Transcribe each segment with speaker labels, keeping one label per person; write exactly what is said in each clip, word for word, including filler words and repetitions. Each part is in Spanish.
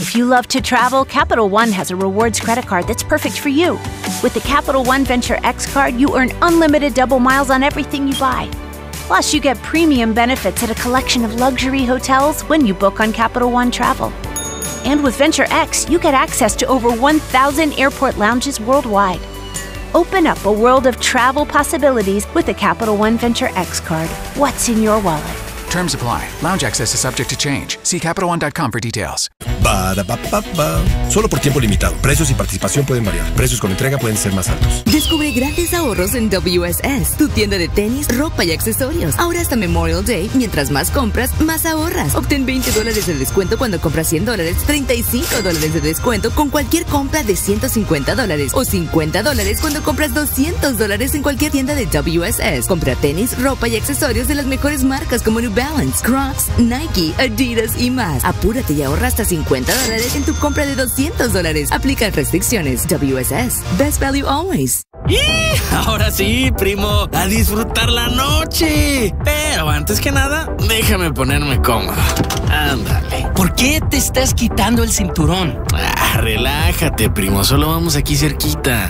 Speaker 1: If you love to travel, Capital One has a rewards credit card that's perfect for you. With the Capital One Venture X card, you earn unlimited double miles on everything you buy. Plus, you get premium benefits at a collection of luxury hotels when you book on Capital One Travel. And with Venture X, you get access to over one thousand airport lounges worldwide. Open up a world of travel possibilities with the Capital One Venture X card. What's in your wallet?
Speaker 2: Terms apply. Lounge access is subject to change. See Capital One dot com for details.
Speaker 3: Ba-da-ba-ba-ba. Solo por tiempo limitado. Precios y participación pueden variar. Precios con entrega pueden ser más altos.
Speaker 4: Descubre grandes ahorros en W S S, tu tienda de tenis, ropa y accesorios. Ahora hasta Memorial Day, mientras más compras, más ahorras. Obtén veinte dólares de descuento cuando compras cien dólares, treinta y cinco dólares de descuento con cualquier compra de ciento cincuenta dólares o cincuenta dólares cuando compras doscientos dólares en cualquier tienda de W S S. Compra tenis, ropa y accesorios de las mejores marcas como New Balance, Crocs, Nike, Adidas y más. Apúrate y ahorra hasta cincuenta dólares en tu compra de doscientos dólares. Aplican restricciones. W S S. Best value always.
Speaker 5: ¡Y! Ahora sí, primo, a disfrutar la noche. Pero antes que nada, déjame ponerme cómodo. Ándale.
Speaker 6: ¿Por qué te estás quitando el cinturón?
Speaker 5: Ah, relájate, primo. Solo vamos aquí cerquita.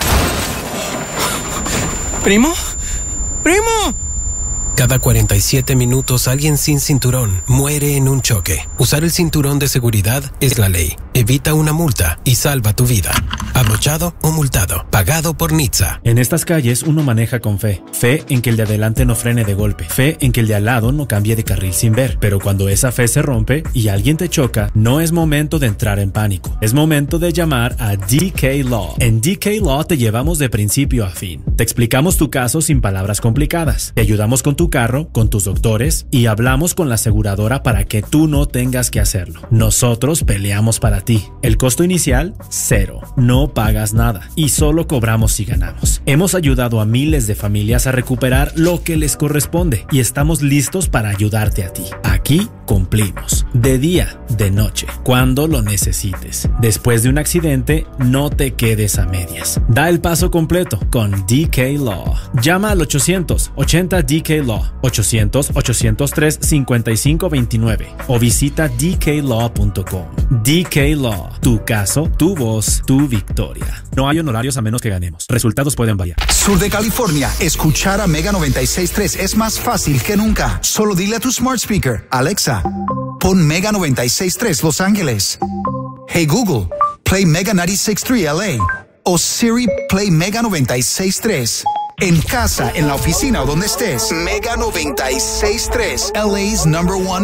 Speaker 6: ¿Primo? ¡Primo!
Speaker 7: Cada cuarenta y siete minutos alguien sin cinturón muere en un choque. Usar el cinturón de seguridad es la ley. Evita una multa y salva tu vida. Abrochado o multado. Pagado por N H T S A.
Speaker 8: En estas calles uno maneja con fe. Fe en que el de adelante no frene de golpe. Fe en que el de al lado no cambie de carril sin ver. Pero cuando esa fe se rompe y alguien te choca, no es momento de entrar en pánico. Es momento de llamar a D K Law. En D K Law te llevamos de principio a fin. Te explicamos tu caso sin palabras complicadas. Te ayudamos con tu carro, con tus doctores y hablamos con la aseguradora para que tú no tengas que hacerlo. Nosotros peleamos para ti. El costo inicial, cero. No pagas nada y solo cobramos si ganamos. Hemos ayudado a miles de familias a recuperar lo que les corresponde y estamos listos para ayudarte a ti. Aquí cumplimos. De día, de noche, cuando lo necesites. Después de un accidente, no te quedes a medias. Da el paso completo con D K Law. Llama al ochocientos ochenta D K Law, ochocientos ochocientos tres cincuenta y cinco veintinueve o visita d k law punto com. D K Law, tu caso, tu voz, tu victoria. No hay honorarios a menos que ganemos. Resultados pueden variar.
Speaker 9: Sur de California, escuchar a Mega noventa y seis punto tres es más fácil que nunca. Solo dile a tu smart speaker, Alexa, pon Mega noventa y seis punto tres Los Ángeles. Hey Google, play Mega noventa y seis punto tres L A. O Siri, play Mega noventa y seis punto tres. En casa, en la oficina o donde estés, Mega noventa y seis punto tres, L A's number one